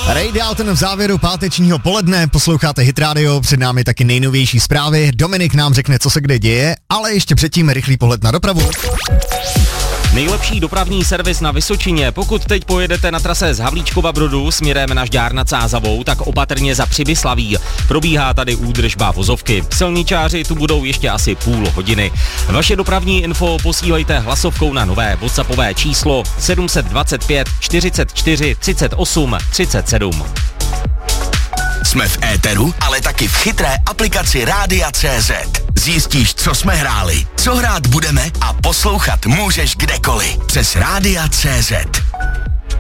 Ray Dalton v závěru pátečního poledne, posloucháte Hit Radio, před námi taky nejnovější zprávy. Dominik nám řekne, co se kde děje, ale ještě předtím rychlý pohled na dopravu. Nejlepší dopravní servis na Vysočině. Pokud teď pojedete na trase z Havlíčkova Brodu směrem na Žďár nad Sázavou, tak opatrně za Přibyslaví. Probíhá tady údržba vozovky. Silničáři tu budou ještě asi půl hodiny. Vaše dopravní info posílejte hlasovkou na nové WhatsAppové číslo 725 44 38 37. Jsme v éteru, ale taky v chytré aplikaci Rádia.cz. Zjistíš, co jsme hráli, co hrát budeme a poslouchat můžeš kdekoliv přes Rádia.cz.